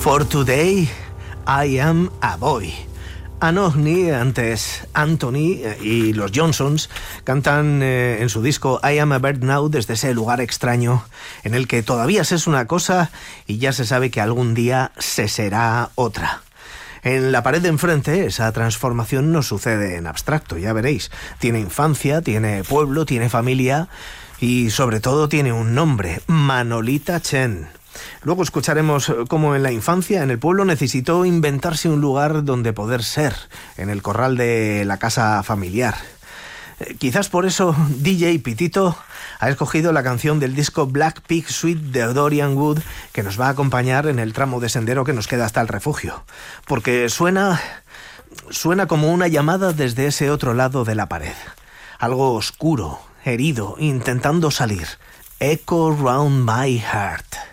For Today, I Am a Boy. Anohni, antes Anthony y los Johnsons cantan en su disco I Am a Bird Now desde ese lugar extraño en el que todavía se es una cosa y ya se sabe que algún día se será otra. En la pared de enfrente, esa transformación no sucede en abstracto, ya veréis. Tiene infancia, tiene pueblo, tiene familia y sobre todo tiene un nombre, Manolita Chen. Luego escucharemos cómo en la infancia, en el pueblo, necesitó inventarse un lugar donde poder ser, en el corral de la casa familiar. Quizás por eso DJ Pitito ha escogido la canción del disco Black Pig Suite de Dorian Wood, que nos va a acompañar en el tramo de sendero que nos queda hasta el refugio. Porque suena como una llamada desde ese otro lado de la pared. Algo oscuro, herido, intentando salir. Echo round my heart.